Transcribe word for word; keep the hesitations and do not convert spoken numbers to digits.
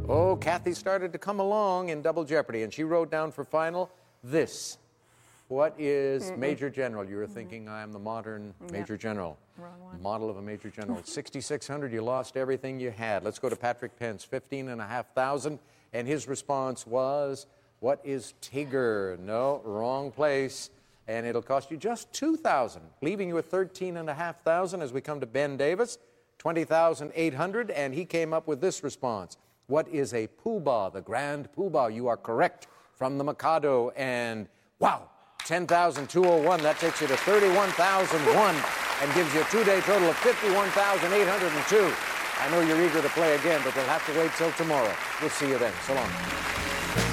Oh, Kathy started to come along in Double Jeopardy, and she wrote down for final this. What is Mm-mm. Major General? You were mm-hmm. thinking I am the modern yep. Major General. Wrong one. Model of a Major General. sixty-six hundred, you lost everything you had. Let's go to Patrick Pence, fifteen and a half thousand. And his response was, what is Tigger? No, wrong place. And it'll cost you just two thousand, leaving you with thirteen and a half thousand as we come to Ben Davis, twenty thousand eight hundred. And he came up with this response. What is a poobah? The Grand Poobah. You are correct from the Mikado. And wow. ten thousand two hundred one, that takes you to thirty-one thousand one and gives you a two-day total of fifty-one thousand eight hundred two. I know you're eager to play again, but we'll have to wait till tomorrow. We'll see you then. So long.